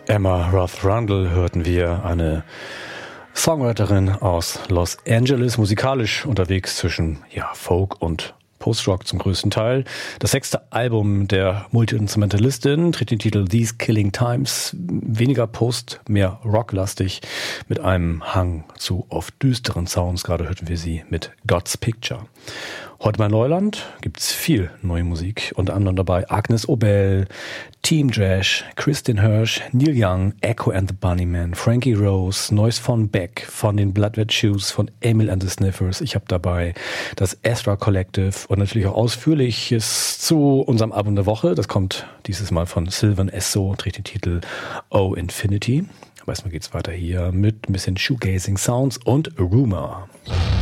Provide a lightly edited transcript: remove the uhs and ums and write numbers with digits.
Emma Roth Rundle hörten wir, eine Songwriterin aus Los Angeles, musikalisch unterwegs zwischen Folk und Post-Rock zum größten Teil. Das 6. Album der Multi-Instrumentalistin trägt den Titel These Killing Times. Weniger Post, mehr rocklastig, mit einem Hang zu oft düsteren Sounds. Gerade hörten wir sie mit God's Picture. Heute bei Neuland gibt's viel neue Musik, unter anderem dabei Agnes Obel, Team Josh, Kristin Hirsch, Neil Young, Echo and the Bunnymen, Frankie Rose, Neues von Beck, von den Blood Red Shoes, von Emil and the Sniffers. Ich habe dabei das Ezra Collective und natürlich auch Ausführliches zu unserem Album der Woche. Das kommt dieses Mal von Sylvan Esso, trägt den Titel Oh Infinity. Aber erstmal geht's weiter hier mit ein bisschen Shoegazing Sounds und Rumor.